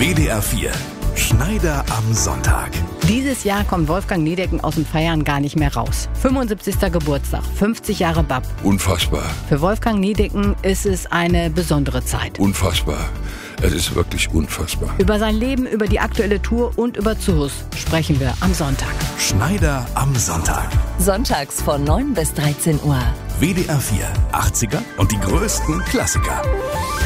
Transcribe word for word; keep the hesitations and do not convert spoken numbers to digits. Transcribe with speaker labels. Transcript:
Speaker 1: W D R vier. Schneider am Sonntag.
Speaker 2: Dieses Jahr kommt Wolfgang Niedecken aus dem Feiern gar nicht mehr raus. fünfundsiebzigster Geburtstag, fünfzig Jahre B A P.
Speaker 3: Unfassbar.
Speaker 2: Für Wolfgang Niedecken ist es eine besondere Zeit.
Speaker 3: Unfassbar. Es ist wirklich unfassbar.
Speaker 2: Über sein Leben, über die aktuelle Tour und über Zuhus sprechen wir am Sonntag.
Speaker 1: Schneider am Sonntag.
Speaker 4: Sonntags von neun bis dreizehn Uhr.
Speaker 1: W D R vier. achtziger und die größten Klassiker.